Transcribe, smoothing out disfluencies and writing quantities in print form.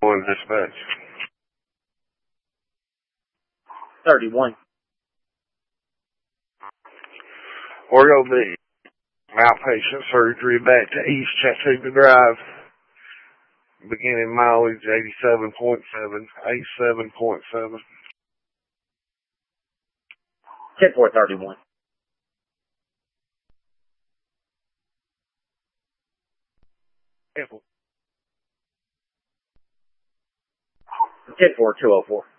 One dispatch. 31. Oreo B. Outpatient surgery back to East Chattanooga Drive. Beginning mileage 87.7. 87.7. 10-4-31. Careful. 10-4-204.